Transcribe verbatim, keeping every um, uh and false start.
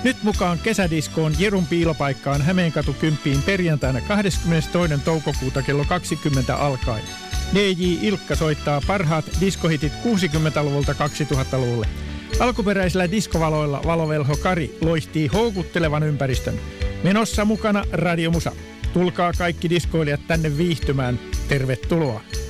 Nyt mukaan kesädiskoon Jerun piilopaikkaan Hämeenkatu kymppiin perjantaina kahdeskymmenestoinen toukokuuta kello kaksikymmentä alkaen. D J Ilkka soittaa parhaat diskohitit kuusikymmentäluvulta kaksituhattaluvulle. Alkuperäisillä diskovaloilla valovelho Kari loihtii houkuttelevan ympäristön. Menossa mukana radiomusa. Tulkaa kaikki diskoilijat tänne viihtymään. Tervetuloa!